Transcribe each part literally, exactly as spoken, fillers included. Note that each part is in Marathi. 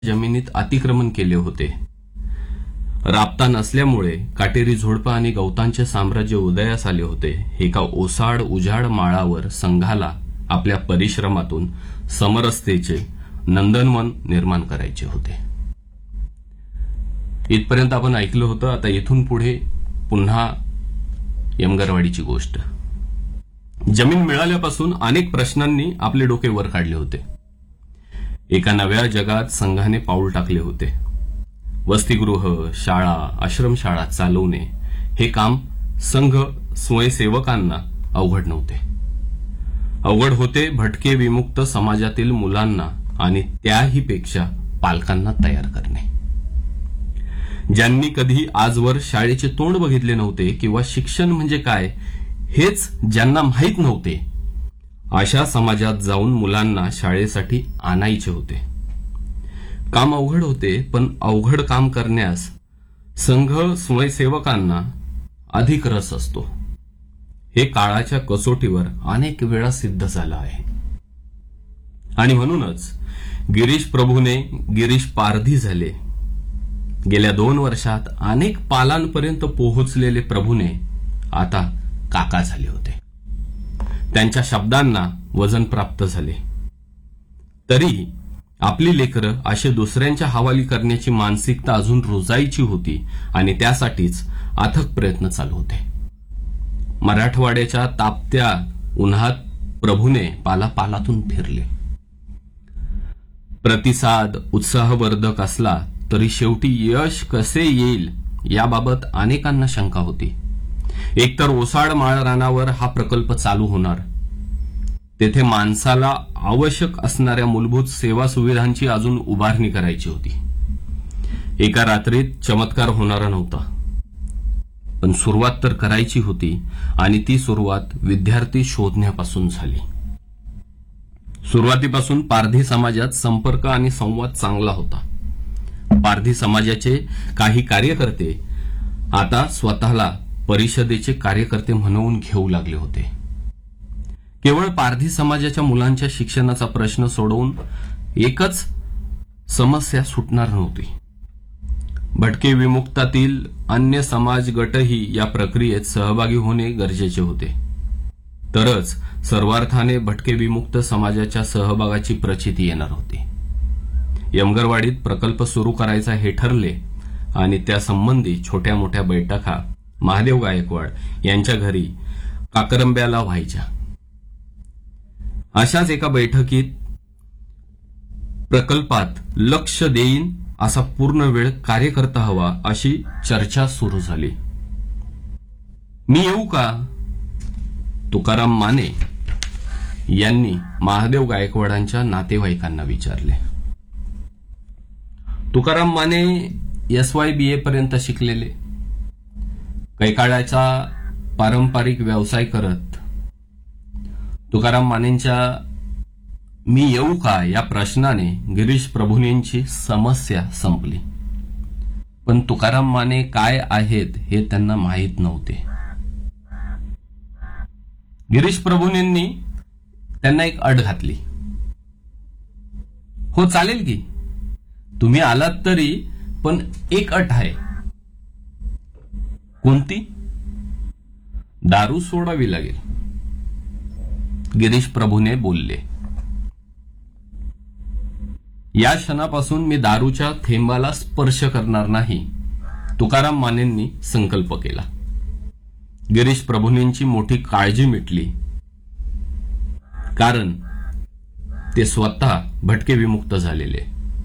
जमिनीत अतिक्रमण केले होते. राबता नसल्यामुळे काटेरी झोडपं आणि गवतांचे साम्राज्य उदयास आले होते. एका ओसाड उजाड माळावर संघाला आपल्या परिश्रमातून समरसतेचे नंदनवन निर्माण करायचे होते. इथपर्यंत आपण ऐकलं होतं. आता इथून पुढे पुन्हा यमगरवाडीची गोष्ट. जमीन मिळाल्यापासून अनेक प्रश्नांनी आपले डोके वर काढले होते. एका नव्या जगात संघाने पाऊल टाकले होते. वसतिगृह, शाळा, आश्रमशाळा चालवणे हे काम संघ स्वयंसेवकांना अवघड नव्हते. अवघड होते भटके विमुक्त समाजातील मुलांना आणि त्याही पेक्षा पालकांना तयार करणे. ज्यांनी कधी आजवर शाळेचे तोंड बघितले नव्हते किंवा शिक्षण म्हणजे काय हेच ज्यांना माहीत नव्हते, अशा समाजात जाऊन मुलांना शाळेसाठी आणायचे होते. काम अवघड होते, पण अवघड काम करण्यास संघ स्वयंसेवकांना अधिक रस असतो. हे काळाच्या कसोटीवर अनेक वेळा सिद्ध झालं आहे. आणि म्हणूनच गिरीश प्रभूने गिरीश पारधी झाले. गेल्या दोन वर्षात अनेक पालांपर्यंत पोहोचलेले प्रभूने आता काका झाले होते. त्यांच्या शब्दांना वजन प्राप्त झाले. तरी आपली लेकरं असे दुसऱ्यांच्या हवाली करण्याची मानसिकता अजून रुजायची होती आणि त्यासाठीच अथक प्रयत्न चालू होते. मराठवाड्याच्या तापत्या उन्हात प्रभूने पालापालातून फिरले. प्रतिसाद उत्साहवर्धक असला तरी शेवटी यश कसे येईल याबाबत अनेकांना शंका होती. एकतर ओसाड माळ रानावर हा प्रकल्प चालू होणार, तेथे माणसाला आवश्यक असणाऱ्या मूलभूत सेवा सुविधांची अजून उभारणी करायची होती. एका रात्रीत चमत्कार होणारा नव्हता, पण सुरुवात तर करायची होती आणि ती सुरुवात विद्यार्थी शोधण्यापासून झाली. सुरुवातीपासून पारधी समाजात संपर्क आणि संवाद चांगला होता. पारधी समाजाचे काही कार्यकर्ते आता स्वतःला परिषदेचे कार्यकर्ते म्हणवून घेऊ लागले होते. केवळ पारधी समाजाच्या मुलांच्या शिक्षणाचा प्रश्न सोडवून एकच समस्या सुटणार नव्हती. भटके विमुक्तातील अन्य समाज गटही या प्रक्रियेत सहभागी होणे गरजेचे होते. तरच सर्वार्थाने भटके विमुक्त समाजाच्या सहभागाची प्रचिती येणार होती. यमगरवाडीत प्रकल्प सुरू करायचा हे ठरले आणि त्यासंबंधी छोट्या मोठ्या बैठका महादेव गायकवाड यांच्या घरी काकरंब्याला व्हायच्या. अशाच एका बैठकीत प्रकल्पात लक्ष देईन असा पूर्ण वेळ कार्यकर्ता हवा अशी चर्चा सुरू झाली. मी येऊ का? तुकाराम माने यांनी महादेव गायकवाडांच्या नातेवाईकांना विचारले. Tukaram Mane S Y B ए पर्यंत शिकलेले, काही काळाचा पारंपरिक व्यवसाय करत तुकाराम मानेंच्या मी येऊ का या प्रश्नाने गिरीश प्रभूंची समस्या संपली. पण तुकाराम माने काय आहेत हे त्यांना माहीत नव्हते. गिरीश प्रभूंनी त्यांना एक अट घातली. हो चालेल की तुम्ही आलात तरी, पण एक अट आहे. कोणती? दारू सोडावी लागेल. गिरीश प्रभूने बोलले. या क्षणापासून मी दारूच्या थेंबाला स्पर्श करणार नाही, तुकाराम मानेंनी संकल्प केला. गिरीश प्रभूंची मोठी काळजी मिटली, कारण ते स्वतः भटके विमुक्त झालेले.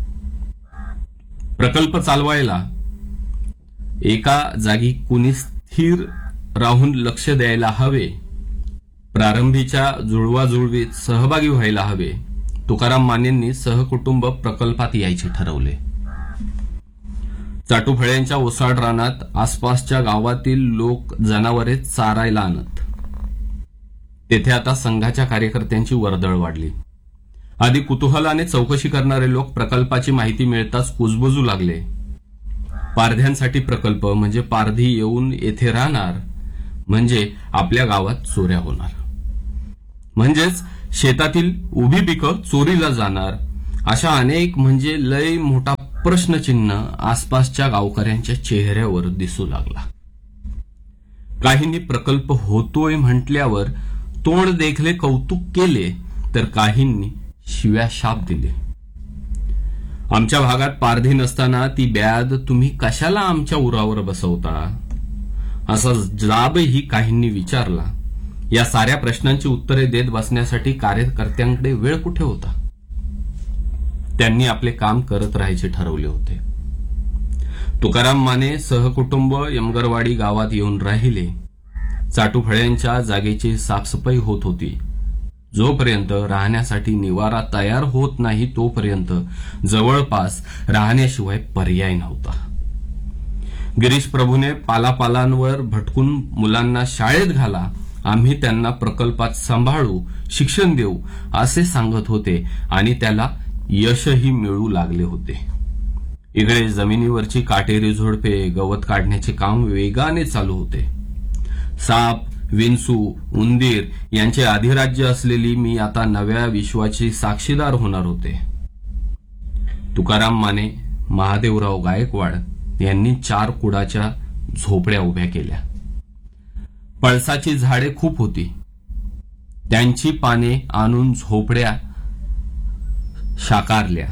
प्रकल्प चालवायला एका जागी कुणी स्थिर राहून लक्ष द्यायला हवे, प्रारंभीच्या जुळवाजुळवीत सहभागी व्हायला हवे. तुकाराम मानेंनी सहकुटुंब प्रकल्पात यायचे ठरवले. चाटुफळ्यांच्या ओसाड रानात आसपासच्या गावातील लोक जनावरे चारायला आणत. तेथे आता संघाच्या कार्यकर्त्यांची वर्दळ वाढली. आधी कुतूहलाने चौकशी करणारे लोक प्रकल्पाची माहिती मिळताच कुजबुजू लागले. पारध्यांसाठी प्रकल्प म्हणजे पारधी येऊन येथे राहणार, म्हणजे आपल्या गावात चोऱ्या होणार, म्हणजेच शेतातील उभी पिकं चोरीला जाणार अशा अनेक म्हणजे लय मोठा प्रश्नचिन्ह आसपासच्या गावकऱ्यांच्या चेहऱ्यावर दिसू लागला. काहींनी प्रकल्प होतोय म्हटल्यावर तोंड देखले कौतुक केले, तर काहींनी शिव्या शाप दिले. आमच्या भागात पारधी नसताना ती ब्याद तुम्ही कशाला आमच्या उरावर बसवता, असा जाबही काहींनी विचारला. या साऱ्या प्रश्नांची उत्तरे देत बसण्यासाठी कार्यकर्त्यांकडे वेळ कुठे होता. त्यांनी आपले काम करत राहायचे ठरवले होते. तुकाराम माने सहकुटुंब यमगरवाडी गावात येऊन राहिले. चाटुफळ्यांच्या जागेची साफसफाई होत होती. जोपर्यंत राहण्यासाठी निवारा तयार होत नाही तोपर्यंत जवळपास राहण्याशिवाय पर्याय नव्हता. गिरीश प्रभूने पालापालांवर भटकून मुलांना शाळेत घाला, आम्ही त्यांना प्रकल्पात सांभाळू, शिक्षण देऊ असे सांगत होते आणि त्याला यशही मिळू लागले होते. इकडे जमिनीवरची काटेरी झोडपे गवत काढण्याचे काम वेगाने चालू होते. साप, विंचू, उंदीर यांचे अधिराज्य असलेली मी आता नव्या विश्वाची साक्षीदार होणार होते. तुकाराम माने, महादेवराव गायकवाड यांनी चार कुडाच्या झोपड्या उभ्या केल्या. पळसाची झाडे खूप होती. त्यांची पाने आणून झोपड्या साकारल्या.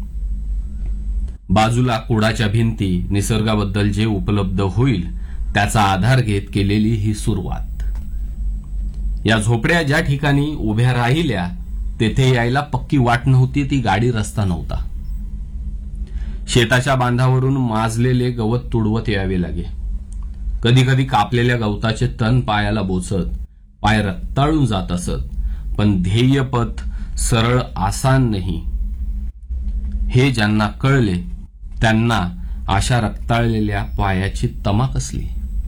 बाजूला कुडाच्या भिंती, निसर्गाबद्दल जे उपलब्ध होईल त्याचा आधार घेत केलेली ही सुरुवात. या झोपड्या ज्या ठिकाणी उभ्या राहिल्या तेथे यायला पक्की वाट नव्हती, ती गाडी रस्ता नव्हता. शेताच्या बांधावरून माजलेले गवत तुडवत यावे लागे. कधी कधी कापलेल्या गवताचे तण पायाला बोचत पाय रक्ताळून जात असत. पण ध्येयपथ सरळ आसान नाही हे ज्यांना कळले त्यांना अशा रक्ताळलेल्या पायाची तमा कसली.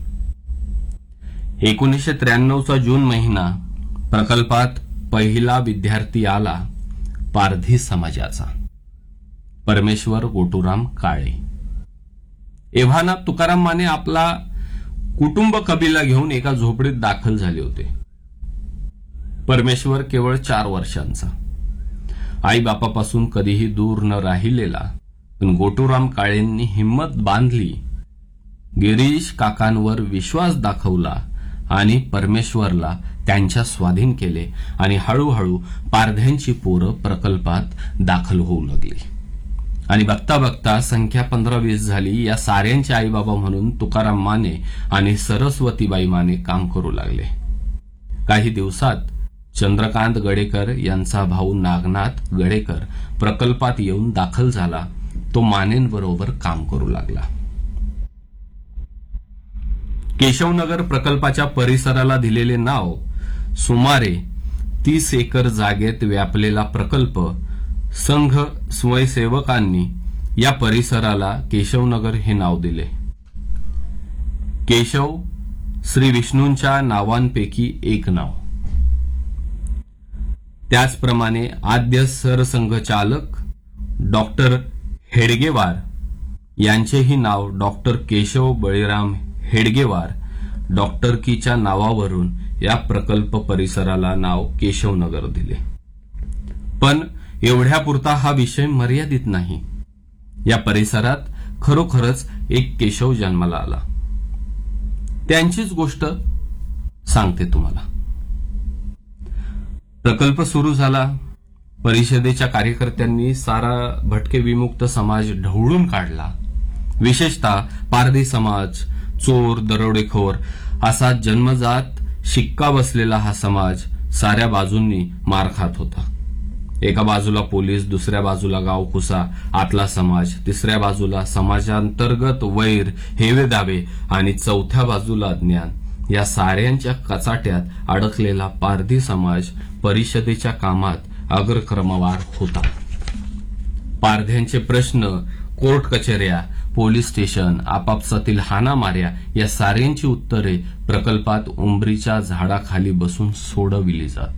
एकोणीसशे त्र्याण्णवचा जून महिना. प्रकल्पात पहिला विद्यार्थी आला पारधी समाजाचा, परमेश्वर गोटूराम काळे. एव्हाना तुकाराम माने आपला कुटुंब कबिला घेऊन एका झोपडीत दाखल झाले होते. परमेश्वर केवळ चार वर्षांचा, आईबापापासून कधीही दूर न राहिलेला. पण गोटूराम काळेंनी हिंमत बांधली, गिरीश काकांवर विश्वास दाखवला आणि परमेश्वरला त्यांच्या स्वाधीन केले आणि हळूहळू पारध्यांची पोरं प्रकल्पात दाखल होऊ लागली. आणि बघता बघता संख्या पंधरा वीस झाली. या साऱ्यांचे आईबाबा म्हणून तुकाराम माने आणि सरस्वतीबाई माने काम करू लागले. काही दिवसात चंद्रकांत गडेकर यांचा भाऊ नागनाथ गडेकर प्रकल्पात येऊन दाखल झाला. तो मानेंबरोबर काम करू लागला. केशवनगर प्रकल्पाच्या परिसराला दिलेले नाव. सुमारे तीस एकर जागेत व्यापलेला प्रकल्प. संघ स्वयंसेवकांनी या परिसराला केशवनगर हे नाव दिले. केशव श्री विष्णूंच्या नावांपैकी एक नाव. त्याचप्रमाणे आद्य सरसंघचालक डॉक्टर हेडगेवार यांचेही नाव डॉक्टर केशव बळीराम हेडगेवार. डॉक्टरकीच्या नावावरून या प्रकल्प परिसराला नाव केशवनगर दिले. पण एवढ्यापुरता हा विषय मर्यादित नाही. या परिसरात खरोखरच एक केशव जन्माला आला. त्यांचीच गोष्ट सांगते तुम्हाला. प्रकल्प सुरू झाला. परिषदेच्या कार्यकर्त्यांनी सारा भटके विमुक्त समाज ढवळून काढला. विशेषतः पारधी समाज, चोर, दरोडेखोर असा जन्मजात शिक्का बसलेला हा समाज साऱ्या बाजूंनी मार खात होता. एका बाजूला पोलीस, दुसऱ्या बाजूला गावकुसा, आतला समाज, तिसऱ्या बाजूला समाजांतर्गत वैर, हेवे दावे आणि चौथ्या बाजूला ज्ञान. या साऱ्यांच्या कचाट्यात अडकलेला पारधी समाज परिषदेच्या कामात अग्रक्रमवार होता. पारध्यांचे प्रश्न, कोर्ट कचेऱ्या, पोलीस स्टेशन, आपापसातील हाणामाऱ्या या साऱ्यांची उत्तरे प्रकल्पात उंबरीच्या झाडाखाली बसून सोडविली जात.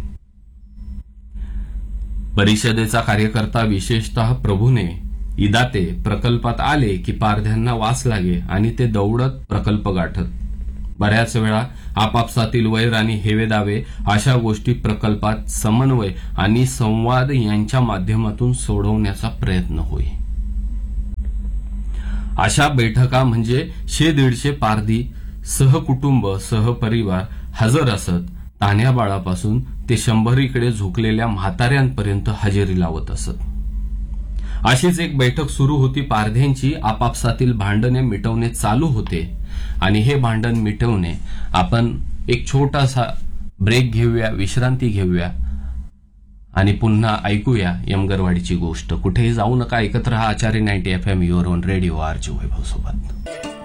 परिषदेचा कार्यकर्ता विशेषतः प्रभूने इदाते प्रकल्पात आले की पारध्यांना वास लागे आणि ते दौडत प्रकल्प गाठत. बऱ्याच वेळा आपापसातील वैर आणि हेवेदावे अशा गोष्टी प्रकल्पात समन्वय आणि संवाद यांच्या माध्यमातून सोडवण्याचा प्रयत्न होई. अशा बैठका म्हणजे शे दीडशे पारधी सहकुटुंब सहपरिवार हजर असत. तान्ह्या बाळापासून ते शंभरीकडे झुकलेल्या म्हाताऱ्यांपर्यंत हजेरी लावत असत. अशीच एक बैठक सुरू होती. पारध्यांची आपापसातील भांडणे मिटवणे चालू होते आणि हे भांडण मिटवणे आपण एक छोटासा ब्रेक घेऊया, विश्रांती घेऊया आणि पुन्हा ऐकूया यमगरवाडीची गोष्ट. कुठेही जाऊ नका, ऐकत रहा आचार्य ninety F am your on radio R G वैभव सोबत.